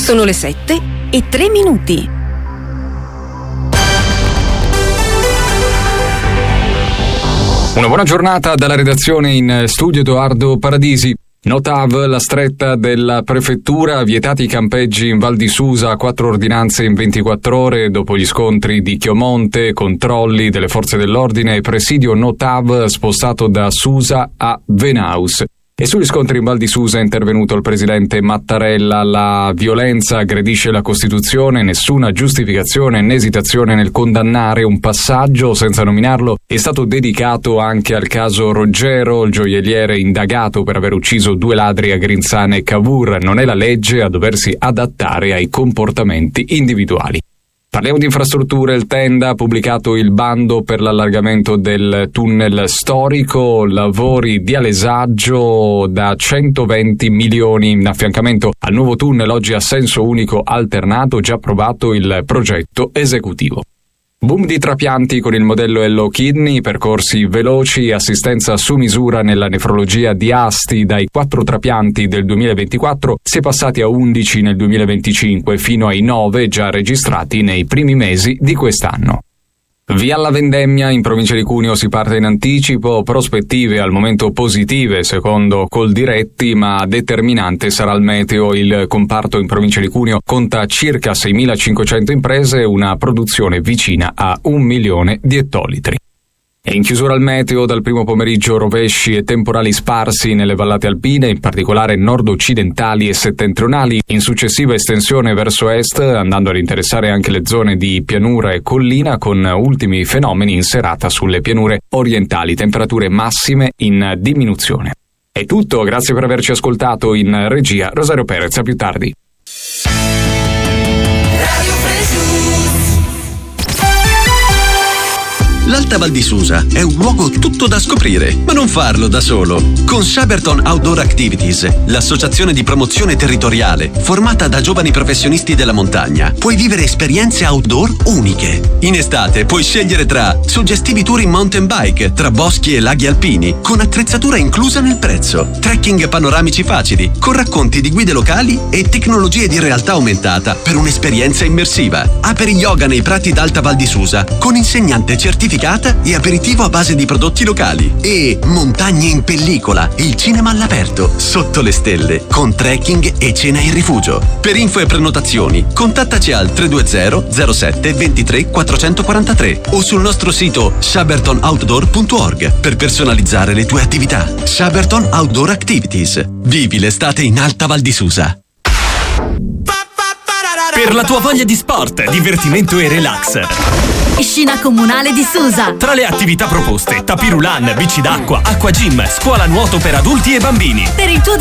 Sono le 7:03. Una buona giornata dalla redazione, in studio Edoardo Paradisi. Notav, la stretta della prefettura, vietati i campeggi in Val di Susa, 4 ordinanze in 24 ore dopo gli scontri di Chiomonte, controlli delle forze dell'ordine e presidio Notav spostato da Susa a Venaus. E sugli scontri in Val di Susa è intervenuto il presidente Mattarella. La violenza aggredisce la Costituzione, nessuna giustificazione né esitazione nel condannare. Un passaggio, senza nominarlo, è stato dedicato anche al caso Roggero, il gioielliere indagato per aver ucciso 2 ladri a Grinzane e Cavour. Non è la legge a doversi adattare ai comportamenti individuali. Parliamo di infrastrutture. Il Tenda ha pubblicato il bando per l'allargamento del tunnel storico, lavori di alesaggio da 120 milioni in affiancamento al nuovo tunnel, oggi a senso unico alternato, già approvato il progetto esecutivo. Boom di trapianti con il modello Hello Kidney, percorsi veloci, assistenza su misura nella nefrologia di Asti. Dai 4 trapianti del 2024 si è passati a 11 nel 2025, fino ai 9 già registrati nei primi mesi di quest'anno. Via alla vendemmia, in provincia di Cuneo si parte in anticipo, prospettive al momento positive secondo Coldiretti, ma determinante sarà il meteo. Il comparto in provincia di Cuneo conta circa 6.500 imprese, una produzione vicina a 1 milione di ettolitri. E in chiusura al meteo, dal primo pomeriggio rovesci e temporali sparsi nelle vallate alpine, in particolare nord-occidentali e settentrionali, in successiva estensione verso est, andando ad interessare anche le zone di pianura e collina, con ultimi fenomeni in serata sulle pianure orientali, temperature massime in diminuzione. È tutto, grazie per averci ascoltato. In regia Rosario Perez, a più tardi. L'Alta Val di Susa è un luogo tutto da scoprire, ma non farlo da solo. Con Shaberton Outdoor Activities, l'associazione di promozione territoriale formata da giovani professionisti della montagna, puoi vivere esperienze outdoor uniche. In estate puoi scegliere tra suggestivi tour in mountain bike, tra boschi e laghi alpini, con attrezzatura inclusa nel prezzo, trekking panoramici facili, con racconti di guide locali e tecnologie di realtà aumentata per un'esperienza immersiva. Aperi yoga nei prati d'Alta Val di Susa, con insegnante certificato e aperitivo a base di prodotti locali. E montagne in pellicola, il cinema all'aperto, sotto le stelle, con trekking e cena in rifugio. Per info e prenotazioni, contattaci al 320 07 23 443 o sul nostro sito shabertonoutdoor.org per personalizzare le tue attività. Shaberton Outdoor Activities. Vivi l'estate in Alta Val di Susa. Per la tua voglia di sport, divertimento e relax. Piscina comunale di Susa. Tra le attività proposte, tapirulan, bici d'acqua, acqua gym, scuola nuoto per adulti e bambini. Per il tuo